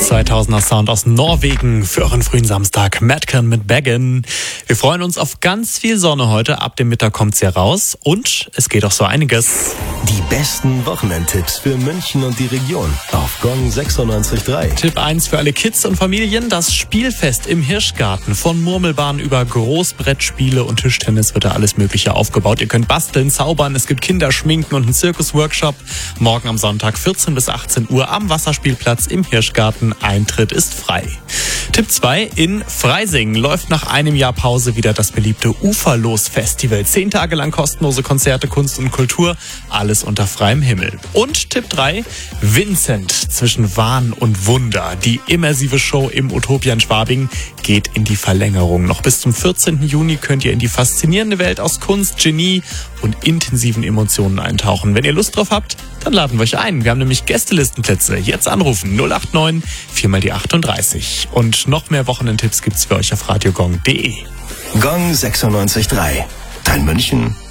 2000er Sound aus Norwegen für euren frühen Samstag. Madcon mit Baggin. Wir freuen uns auf ganz viel Sonne heute. Ab dem Mittag kommt's hier raus und es geht auch so einiges. Die besten Wochenendtipps für München und die Region auf Gong 96.3. Tipp 1 für alle Kids und Familien. Das Spielfest im Hirschgarten. Von Murmelbahn über Großbrettspiele und Tischtennis wird da alles Mögliche aufgebaut. Ihr könnt basteln, zaubern. Es gibt Kinderschminken und einen Zirkusworkshop. Morgen am Sonntag 14 bis 18 Uhr am Wasserspielplatz im Hirschgarten. Eintritt ist frei. Tipp 2. In Freising läuft nach einem Jahr Pause wieder das beliebte Uferlos-Festival. 10 Tage lang kostenlose Konzerte, Kunst und Kultur. Alles unter freiem Himmel. Und Tipp 3. Vincent zwischen Wahn und Wunder. Die immersive Show im Utopia in Schwabing geht in die Verlängerung. Noch bis zum 14. Juni könnt ihr in die faszinierende Welt aus Kunst, Genie und intensiven Emotionen eintauchen. Wenn ihr Lust drauf habt, dann laden wir euch ein. Wir haben nämlich Gästelistenplätze. Jetzt anrufen 089 4 mal die 38. Und noch mehr Wochenendtipps gibt's für euch auf radiogong.de. Gong 96.3. Dein München